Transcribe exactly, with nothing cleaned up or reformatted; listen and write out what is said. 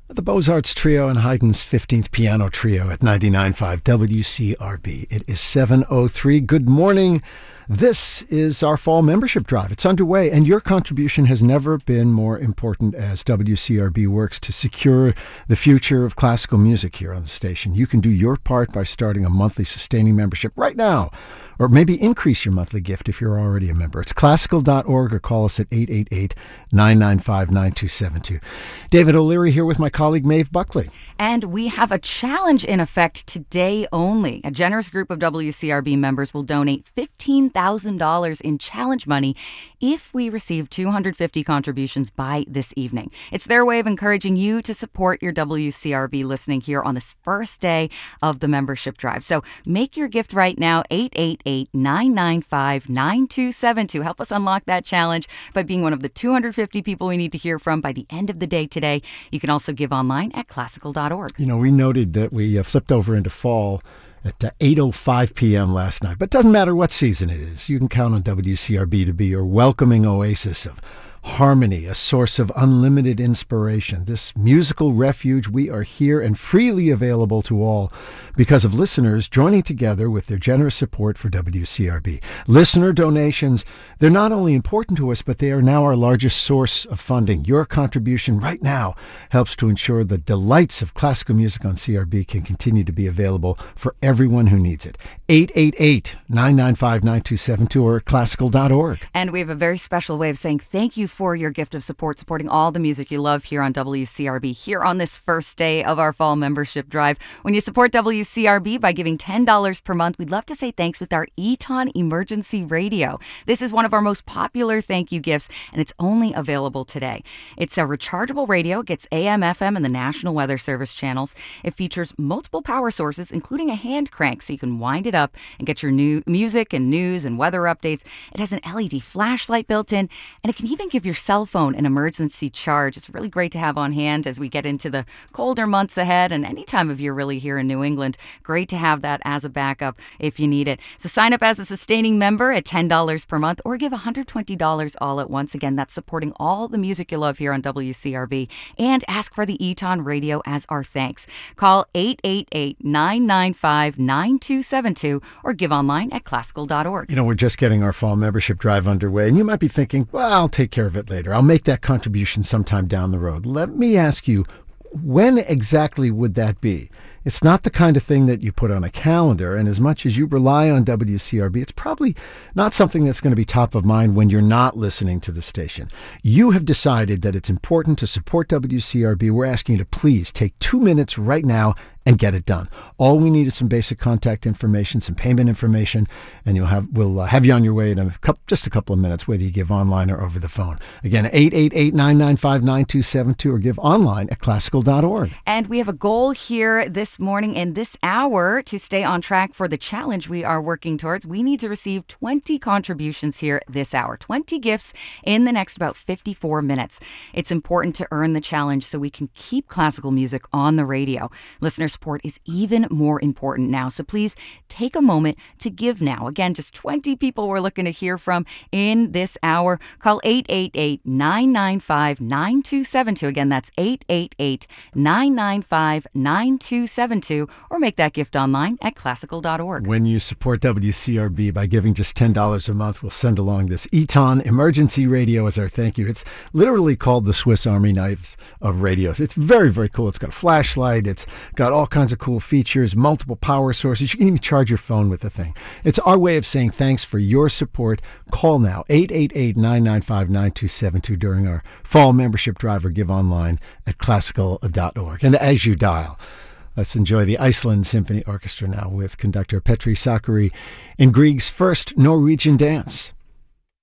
The Beaux-Arts Trio and Haydn's fifteenth Piano Trio at ninety-nine point five W C R B. It is seven oh three. Good morning. This is our fall membership drive. It's underway, and your contribution has never been more important as W C R B works to secure the future of classical music here on the station. You can do your part by starting a monthly sustaining membership right now, or maybe increase your monthly gift if you're already a member. It's classical dot org or call us at eight eight eight, nine nine five, nine two seven two. David O'Leary here with my colleague Maeve Buckley. And we have a challenge in effect today only. A generous group of W C R B members will donate fifteen thousand dollars in challenge money if we receive two hundred fifty contributions by this evening. It's their way of encouraging you to support your W C R B listening here on this first day of the membership drive. So make your gift right now, eight eight eight, nine nine five, nine two seven two. Help us unlock that challenge by being one of the two hundred fifty people we need to hear from by the end of the day today. You can also give online at classical dot org. You know, we noted that we uh, flipped over into fall at uh, eight oh five p.m. last night. But it doesn't matter what season it is. You can count on W C R B to be your welcoming oasis of harmony, a source of unlimited inspiration. This musical refuge, we are here and freely available to all because of listeners joining together with their generous support for W C R B. Listener donations, they're not only important to us, but they are now our largest source of funding. Your contribution right now helps to ensure the delights of classical music on C R B can continue to be available for everyone who needs it. eight eight eight, nine nine five, nine two seven two or classical dot org. And we have a very special way of saying thank you for your gift of support, supporting all the music you love here on W C R B, here on this first day of our fall membership drive. When you support W C R B by giving ten dollars per month, we'd love to say thanks with our Eton Emergency Radio. This is one of our most popular thank you gifts, and it's only available today. It's a rechargeable radio, gets A M, F M, and the National Weather Service channels. It features multiple power sources, including a hand crank, so you can wind it up and get your new music and news and weather updates. It has an L E D flashlight built in, and it can even give your cell phone an emergency charge. It's really great to have on hand as we get into the colder months ahead and any time of year really here in New England. Great to have that as a backup if you need it. So sign up as a sustaining member at ten dollars per month or give one hundred twenty dollars all at once. Again, that's supporting all the music you love here on W C R B, and ask for the Eton Radio as our thanks. Call eight eight eight, nine nine five, nine two seven two or give online at classical dot org. You know, we're just getting our fall membership drive underway, and you might be thinking, well, I'll take care of it later. I'll make that contribution sometime down the road. Let me ask you, when exactly would that be? It's not the kind of thing that you put on a calendar, and as much as you rely on W C R B, it's probably not something that's going to be top of mind when you're not listening to the station. You have decided that it's important to support W C R B. We're asking you to please take two minutes right now and get it done. All we need is some basic contact information, some payment information, and you'll have we'll uh, have you on your way in a couple, just a couple of minutes, whether you give online or over the phone. Again, eight eight eight, nine nine five, nine two seven two or give online at classical dot org. And we have a goal here this morning and this hour to stay on track for the challenge we are working towards. We need to receive twenty contributions here this hour, twenty gifts in the next about fifty-four minutes. It's important to earn the challenge so we can keep classical music on the radio. Listener support is even more important now, so please take a moment to give now. Again, just twenty people we're looking to hear from in this hour. Call eight eight eight, nine nine five, nine two seven two. Again, that's eight eight eight, nine nine five, nine two seven two or make that gift online at classical dot org. When you support W C R B by giving just ten dollars a month, we'll send along this Eton Emergency Radio as our thank you. It's literally called the Swiss Army knives of radios. It's very, very cool. It's got a flashlight. It's got all kinds of cool features, multiple power sources. You can even charge your phone with the thing. It's our way of saying thanks for your support. Call now, eight eight eight, nine nine five, nine two seven two during our fall membership drive or give online at classical dot org. And as you dial, let's enjoy the Iceland Symphony Orchestra now with conductor Petri Sakari in Grieg's first Norwegian dance.